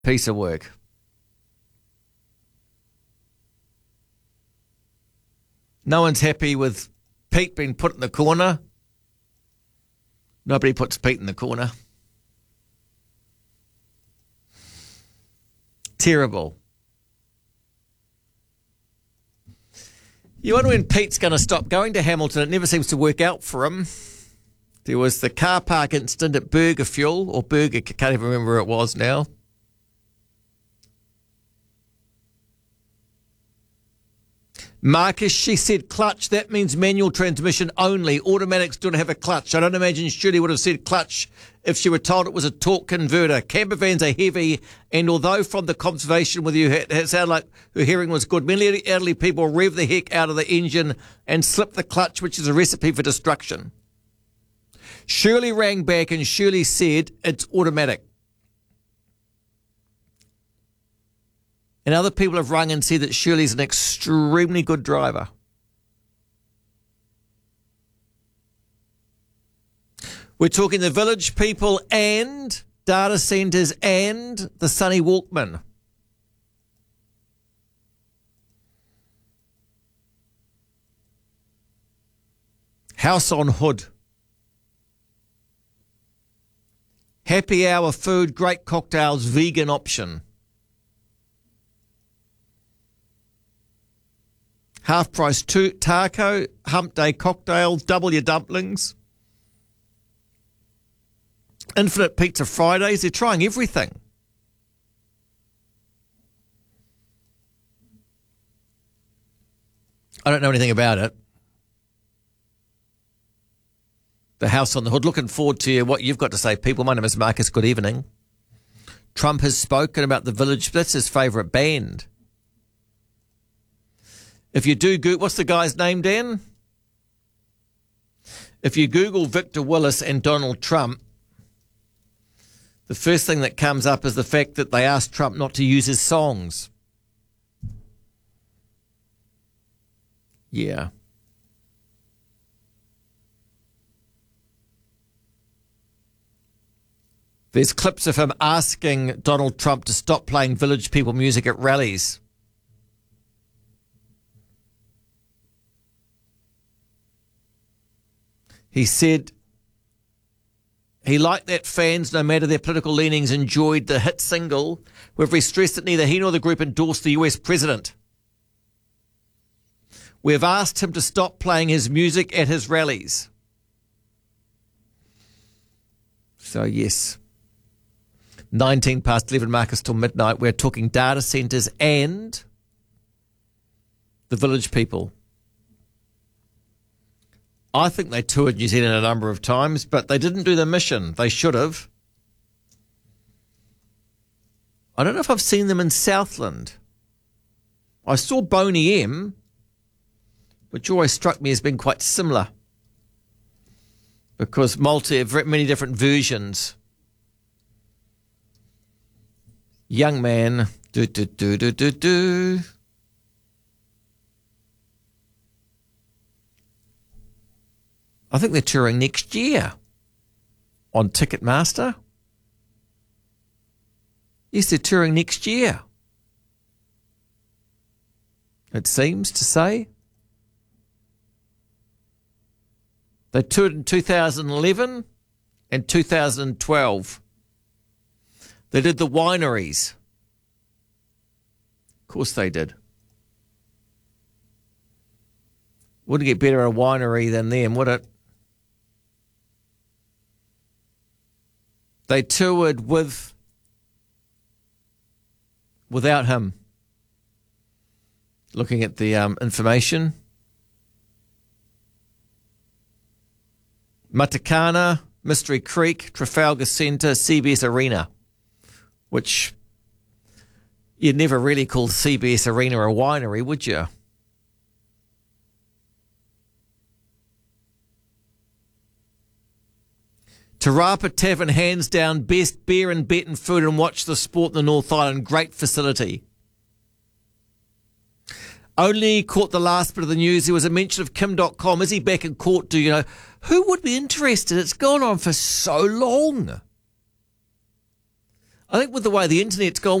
Piece of work. No one's happy with Pete being put in the corner. Nobody puts Pete in the corner. Terrible. You wonder when Pete's going to stop going to Hamilton. It never seems to work out for him. There was the car park incident at Burger Fuel, or Burger, can't even remember where it was now. Marcus, she said clutch. That means manual transmission only. Automatics don't have a clutch. I don't imagine Shirley would have said clutch if she were told it was a torque converter. Camper vans are heavy, and although from the conversation with you, it sounded like her hearing was good. Many elderly people rev the heck out of the engine and slip the clutch, which is a recipe for destruction. Shirley rang back and Shirley said it's automatic. And other people have rung and said that Shirley's an extremely good driver. We're talking the village people and data centres and the Sunny Walkman. House on Hood. Happy hour food, great cocktails, vegan option. Half price taco, hump day cocktail, double your dumplings. Infinite Pizza Fridays. They're trying everything. I don't know anything about it. The House on the Hood. Looking forward to what you've got to say, people. My name is Marcus. Good evening. Trump has spoken about the Village. That's his favourite band. If you do Google, what's the guy's name, Dan? If you Google Victor Willis and Donald Trump, the first thing that comes up is the fact that they asked Trump not to use his songs. Yeah. There's clips of him asking Donald Trump to stop playing Village People music at rallies. He said he liked that fans, no matter their political leanings, enjoyed the hit single, where he stressed that neither he nor the group endorsed the US president. We've asked him to stop playing his music at his rallies. So, yes. 19 past 11, Marcus, till midnight. We're talking data centres and the Village People. I think they toured New Zealand a number of times, but they didn't do the mission. They should have. I don't know if I've seen them in Southland. I saw Boney M, which always struck me as being quite similar because many different versions. Young man, do. I think they're touring next year on Ticketmaster. Yes, they're touring next year. It seems to say. They toured in 2011 and 2012. They did the wineries. Of course they did. Wouldn't get better at a winery than them, would it? They toured without him. Looking at the information. Matakana, Mystery Creek, Trafalgar Centre, CBS Arena, which you'd never really call CBS Arena a winery, would you? Te Rapa Tavern, hands down, best beer and bet and food and watch the sport in the North Island. Great facility. Only caught the last bit of the news. There was a mention of Kim.com. Is he back in court? Do you know? Who would be interested? It's gone on for so long. I think with the way the internet's gone,